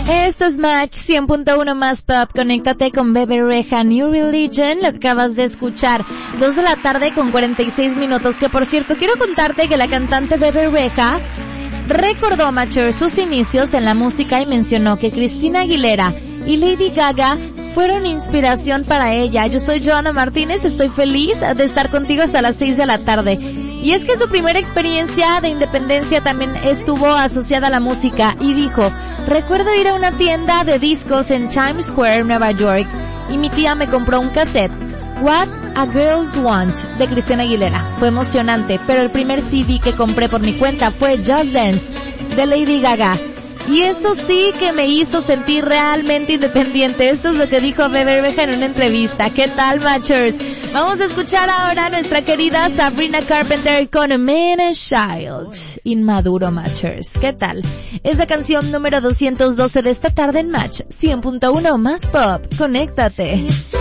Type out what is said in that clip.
Esto es Match 100.1 más pop. Conéctate con Bebe Rexha, New Religion. Lo acabas de escuchar. 2 de la tarde con 46 minutos. Que por cierto, quiero contarte que la cantante Bebe Rexha recordó, Matcher, sus inicios en la música y mencionó que Cristina Aguilera y Lady Gaga fueron inspiración para ella. Yo soy Joana Martínez, estoy feliz de estar contigo hasta las 6 de la tarde. Y es que su primera experiencia de independencia también estuvo asociada a la música y dijo: recuerdo ir a una tienda de discos en Times Square, Nueva York, y mi tía me compró un cassette, What a Girls Want, de Cristina Aguilera. Fue emocionante, pero el primer CD que compré por mi cuenta fue Just Dance, de Lady Gaga. Y eso sí que me hizo sentir realmente independiente. Esto es lo que dijo Bebe Rexha en una entrevista. ¿Qué tal, Matchers? Vamos a escuchar ahora a nuestra querida Sabrina Carpenter con A Man and Child. Inmaduro, Matchers. ¿Qué tal? Es la canción número 212 de esta tarde en Match 100.1 más pop. Conéctate.